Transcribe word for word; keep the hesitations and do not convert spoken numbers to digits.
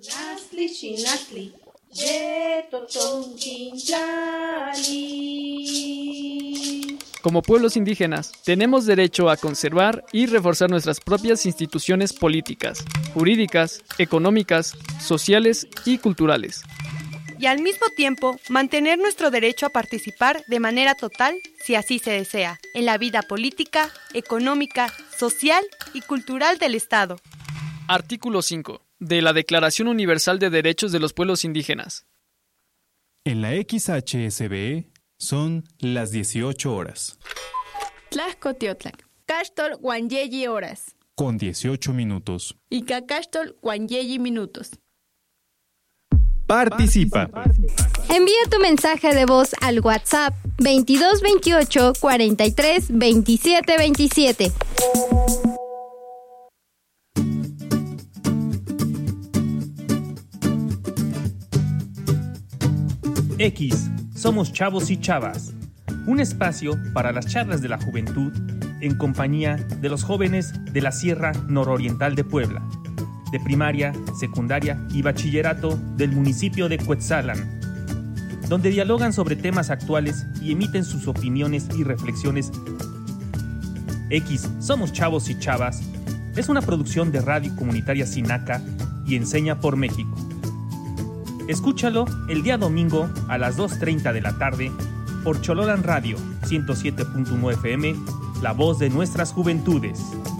Nasli shinasli, yetoton quintlali. Como pueblos indígenas, tenemos derecho a conservar y reforzar nuestras propias instituciones políticas, jurídicas, económicas, sociales y culturales. Y al mismo tiempo, mantener nuestro derecho a participar de manera total, si así se desea, en la vida política, económica, social y cultural del Estado. Artículo cinco. De la Declaración Universal de Derechos de los Pueblos Indígenas. En la X H S B E son las dieciocho horas. Tlaxcotiotlak, Caxtol Guanyeyi horas. Con dieciocho minutos. Y Cacaxtol Guanyeyi minutos. Participa. Envía tu mensaje de voz al WhatsApp veintidós veintiocho cuarenta y tres veintisiete veintisiete. X, somos chavos y chavas. Un espacio para las charlas de la juventud en compañía de los jóvenes de la Sierra Nororiental de Puebla, de primaria, secundaria y bachillerato del municipio de Cuetzalan, donde dialogan sobre temas actuales y emiten sus opiniones y reflexiones. X, somos chavos y chavas, es una producción de Radio Comunitaria Sinaca y Enseña por México. Escúchalo el día domingo a las dos treinta de la tarde por Chololan Radio ciento siete punto uno F M, la voz de nuestras juventudes.